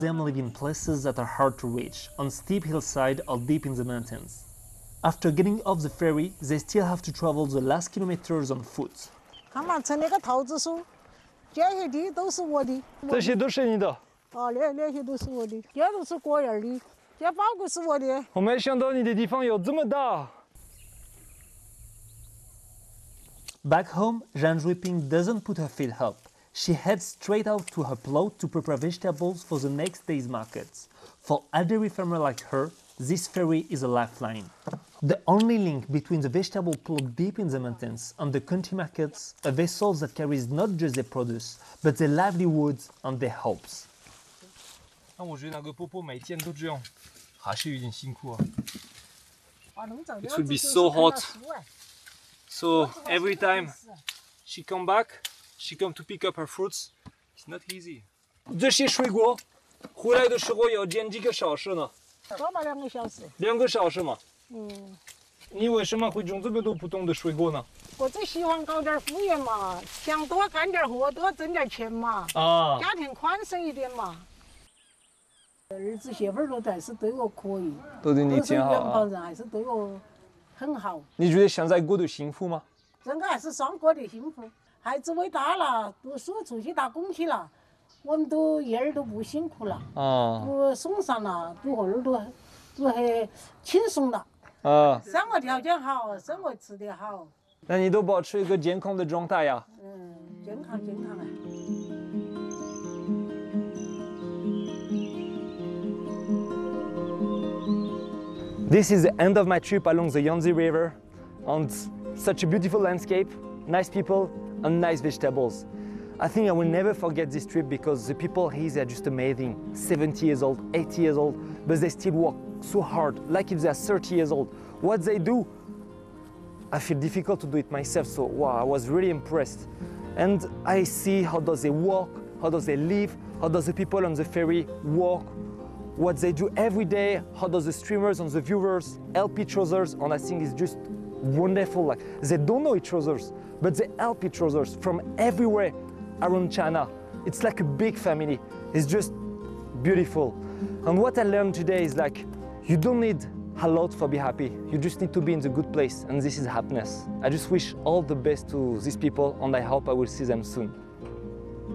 Them live in places that are hard to reach, on steep hillside or deep in the mountains. After getting off the ferry, they still have to travel the last kilometers on foot. 看嘛，成那个桃子树，这些地都是我的。 这些都是你的。 哦，那些都是我的，这都是果园的，这包谷是我的。 我没想到你的地方有这么大。 Back home, Jeanne Juiping doesn't put her feet up. She heads straight out to her plot to prepare vegetables for the next day's markets. For a dairy farmer like her, this ferry is a lifeline. The only link between the vegetable plot deep in the mountains and the country markets, a vessel that carries not just their produce, but their livelihoods and their hopes. 那我觉得那个婆婆每天都这样，还是有点辛苦啊。It would be so hot. So every time she come back, she come to pick up her fruits. It's not easy. 这些水果回来的时候要煎几个小时呢？ 多嘛2个小时。 2个小时嘛。 嗯。 你为什么会种这么多不同的水果呢？ 我就喜欢搞点副业嘛，想多干点活，多挣点钱嘛。 啊。 家庭宽松一点嘛。儿子媳妇儿都还是对我可以。 都对你挺好啊。 两旁人还是对我很好。 你觉得现在过得幸福吗？ 这个还是算过得幸福。孩子伟大了，读书出去打工去了，我们都一点都不辛苦了。 啊。 不松散了，都后儿都很轻松了。 啊。 生活条件好，生活吃得好。 那你都保持一个健康的状态呀。 嗯，健康啊。 This is the end of my trip along the Yangtze River, and such a beautiful landscape, nice people, and nice vegetables. I think I will never forget this trip because the people here are just amazing. 70 years old, 80 years old, but they still work so hard, like if they're 30 years old. What they do, I feel difficult to do it myself, so wow, I was really impressed. And I see how does they work, how does they live, how does the people on the ferry work, what they do every day, how does the streamers and the viewers help each other, and I think it's just wonderful. Like, they don't know each other, but they help each other from everywhere around China. It's like a big family. It's just beautiful. And what I learned today is like, you don't need a lot for be happy. You just need to be in the good place, and this is happiness. I just wish all the best to these people, and I hope I will see them soon.